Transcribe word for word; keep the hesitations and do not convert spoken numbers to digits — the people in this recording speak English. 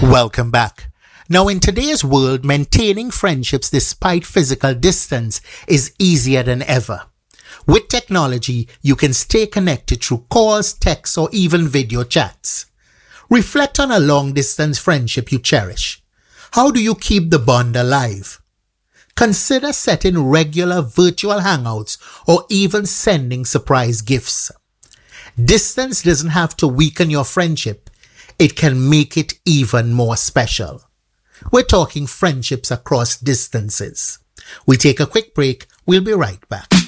Welcome back. Now, in today's world, maintaining friendships despite physical distance is easier than ever. With technology, you can stay connected through calls, texts, or even video chats. Reflect on a long-distance friendship you cherish. How do you keep the bond alive? Consider setting regular virtual hangouts or even sending surprise gifts. Distance doesn't have to weaken your friendship. It can make it even more special. We're talking friendships across distances. We take a quick break. We'll be right back.